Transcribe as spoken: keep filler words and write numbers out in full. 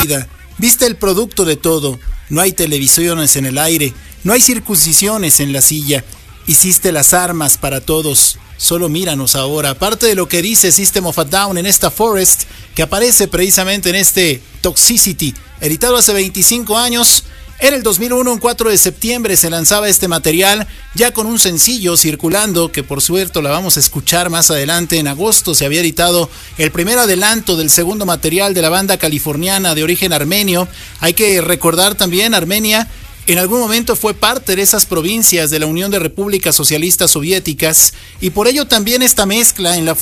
vida. Viste el producto de todo. No hay televisiones en el aire. No hay circuncisiones en la silla. Hiciste las armas para todos. Solo míranos ahora. Parte de lo que dice System of a Down en esta Forest, que aparece precisamente en este Toxicity, editado hace veinticinco años. En el dos mil uno, un cuatro de septiembre, se lanzaba este material, ya con un sencillo circulando, que por suerte la vamos a escuchar más adelante. En agosto se había editado el primer adelanto del segundo material de la banda californiana de origen armenio. Hay que recordar también, Armenia en algún momento fue parte de esas provincias de la Unión de Repúblicas Socialistas Soviéticas, y por ello también esta mezcla en la